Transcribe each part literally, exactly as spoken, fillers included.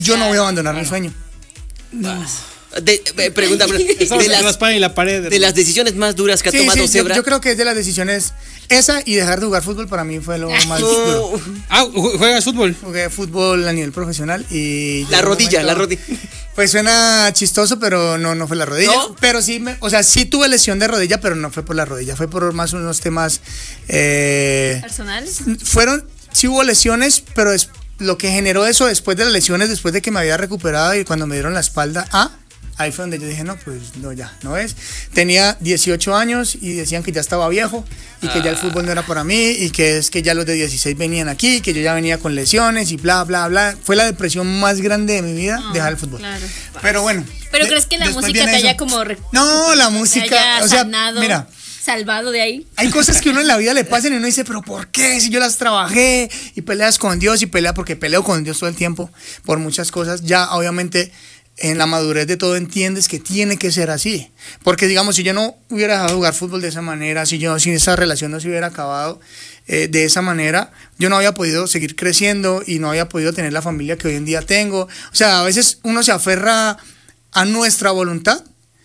yo no voy a abandonar mi sueño. No. De, eh, pregunta, de, de, las, la pared, de las decisiones más duras que ha sí, tomado sí, Zebra. Yo, yo creo que es de las decisiones esa y dejar de jugar fútbol para mí fue lo más no. duro. Ah, ¿juegas fútbol? Jugué fútbol a nivel profesional y... La rodilla, momento, la rodilla. Pues suena chistoso, pero no, no fue la rodilla. ¿No? Pero sí, me, o sea, sí tuve lesión de rodilla, pero no fue por la rodilla, fue por más unos temas... Eh, ¿Personales? Fueron, sí hubo lesiones, pero es, lo que generó eso después de las lesiones, después de que me había recuperado y cuando me dieron la espalda, ah, ahí fue donde yo dije, no, pues no, ya, no es. Tenía dieciocho años y decían que ya estaba viejo y que ya el fútbol no era para mí y que es que ya los de dieciséis venían aquí, que yo ya venía con lesiones y bla, bla, bla. Fue la depresión más grande de mi vida, oh, dejar el fútbol. Claro. Pero bueno. ¿Pero de, crees que la música te haya eso. como... No, la música, haya o sea, sanado, mira. salvado de ahí? Hay cosas que uno en la vida le pasan y uno dice, pero ¿por qué? Si yo las trabajé y peleas con Dios y pelea porque peleo con Dios todo el tiempo por muchas cosas, ya obviamente... En la madurez de todo entiendes que tiene que ser así. Porque digamos, si yo no hubiera dejado de jugar fútbol de esa manera, si yo, si esa relación no se hubiera acabado eh, de esa manera, yo no había podido seguir creciendo y no había podido tener la familia que hoy en día tengo. O sea, a veces uno se aferra a nuestra voluntad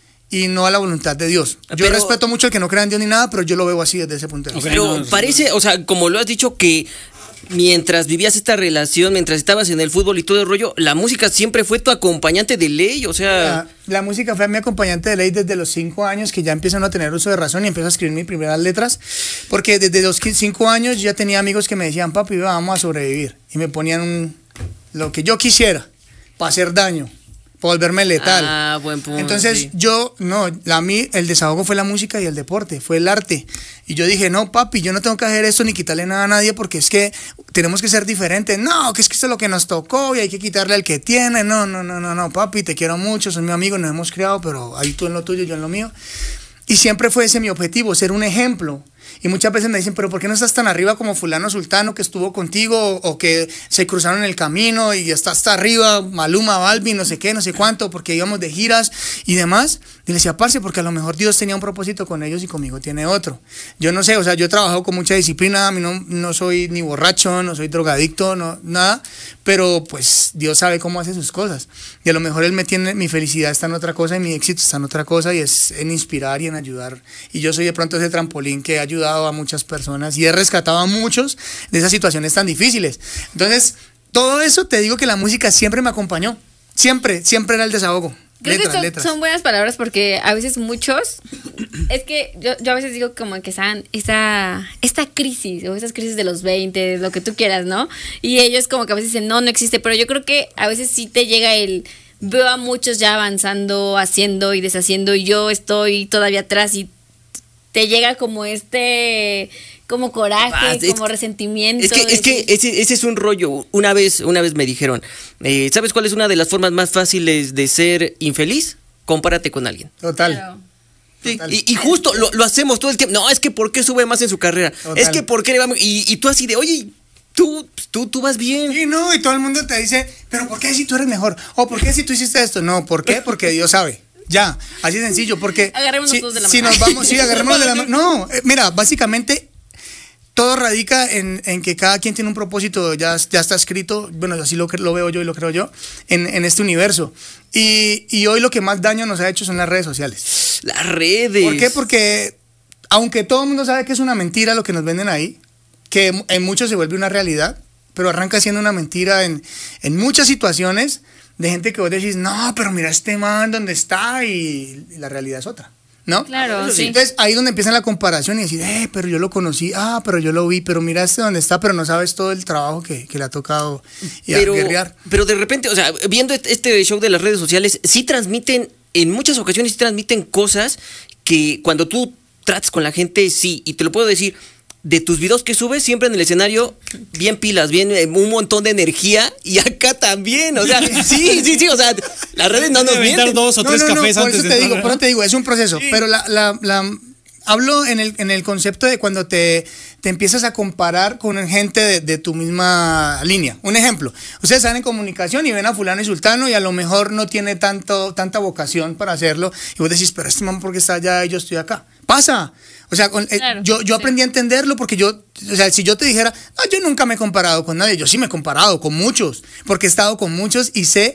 y no a la voluntad de Dios. Yo pero, respeto mucho al que no crea en Dios ni nada, pero yo lo veo así desde ese punto de vista. Pero parece, o sea, como lo has dicho, que mientras vivías esta relación, mientras estabas en el fútbol y todo el rollo, la música siempre fue tu acompañante de ley, o sea... La, la música fue mi acompañante de ley desde los cinco años, que ya empiezan a tener uso de razón y empiezo a escribir mis primeras letras, porque desde los cinco años ya tenía amigos que me decían, papi, vamos a sobrevivir, y me ponían un, lo que yo quisiera, para hacer daño, para volverme letal. Ah, buen punto. Entonces sí. yo, no, a mí el desahogo fue la música y el deporte, fue el arte. Y yo dije, no, papi, yo no tengo que hacer esto ni quitarle nada a nadie porque es que tenemos que ser diferentes. No, que es que esto es lo que nos tocó y hay que quitarle al que tiene. No, no, no, no, no, papi, te quiero mucho, son mi amigo, nos hemos criado, pero ahí tú en lo tuyo, yo en lo mío. Y siempre fue ese mi objetivo, ser un ejemplo. Y muchas veces me dicen, pero ¿por qué no estás tan arriba como fulano sultano que estuvo contigo o, o que se cruzaron en el camino y está hasta arriba, Maluma, Balvin, no sé qué, no sé cuánto, porque íbamos de giras y demás? Y le decía, parce, porque a lo mejor Dios tenía un propósito con ellos y conmigo tiene otro. Yo no sé, o sea, yo he trabajado con mucha disciplina, a mí no, no soy ni borracho, no soy drogadicto, no, nada, pero pues Dios sabe cómo hace sus cosas. Y a lo mejor Él me tiene, mi felicidad está en otra cosa y mi éxito está en otra cosa y es en inspirar y en ayudar. Y yo soy de pronto ese trampolín que ha ayudado a muchas personas y he rescatado a muchos de esas situaciones tan difíciles. Entonces, todo eso te digo que la música siempre me acompañó. Siempre, siempre era el desahogo. Creo letras, que son, letras. son buenas palabras porque a veces muchos, es que yo, yo a veces digo como que están esa, esta crisis o esas crisis de los veinte, lo que tú quieras, ¿no? Y ellos como que a veces dicen, no, no existe, pero yo creo que a veces sí te llega el, veo a muchos ya avanzando, haciendo y deshaciendo y yo estoy todavía atrás y te llega como este... como coraje, ah, es, como resentimiento. Es que, es que ese, ese es un rollo. Una vez, una vez me dijeron, eh, ¿sabes cuál es una de las formas más fáciles de ser infeliz? Compárate con alguien. Total. Claro. Sí, Total. y, y justo lo, lo hacemos todo el tiempo. No, es que ¿por qué sube más en su carrera? Total. Es que ¿por qué le va? Y, y tú así de, oye, tú, tú, tú vas bien. Sí, no, y todo el mundo te dice, pero ¿por qué si tú eres mejor? O ¿por qué si tú hiciste esto? No, ¿por qué? Porque Dios sabe. Ya, así de sencillo, porque... Agarrémonos si, todos de la si mano. nos vamos, sí, agarrémonos de la mano. No, eh, mira, básicamente... Todo radica en, en que cada quien tiene un propósito, ya, ya está escrito, bueno, así lo, lo veo yo y lo creo yo, en, en este universo. Y, y hoy lo que más daño nos ha hecho son las redes sociales. Las redes. ¿Por qué? Porque aunque todo el mundo sabe que es una mentira lo que nos venden ahí, que en muchos se vuelve una realidad, pero arranca siendo una mentira en, en muchas situaciones de gente que vos decís, no, pero mira este man donde está y, y la realidad es otra. ¿No? Claro, sí. Entonces ahí es donde empieza la comparación y decir, eh, pero yo lo conocí, ah, pero yo lo vi, pero mira este donde está, pero no sabes todo el trabajo que, que le ha tocado y pero, a guerrear. Pero de repente, o sea, viendo este show de las redes sociales, sí transmiten, en muchas ocasiones sí transmiten cosas que cuando tú tratas con la gente, sí, y te lo puedo decir, de tus videos que subes siempre en el escenario, bien pilas, bien eh, un montón de energía, y acá también, o sea, sí, sí, sí, o sea, las redes no nos mienten. dos o no, tres no, no, cafés por antes eso de te digo, entrar, por ¿no? eso te digo, es un proceso, Sí. pero la, la, la hablo en el, en el concepto de cuando te, te empiezas a comparar con gente de, de tu misma línea. Un ejemplo, ustedes están en comunicación y ven a fulano y sultano y a lo mejor no tiene tanto, tanta vocación para hacerlo y vos decís, pero este man porque está allá y yo estoy acá. Pasa. O sea, con, eh, Claro, yo, yo sí. aprendí a entenderlo porque yo, o sea, si yo te dijera, no, yo nunca me he comparado con nadie, yo sí me he comparado con muchos, porque he estado con muchos y sé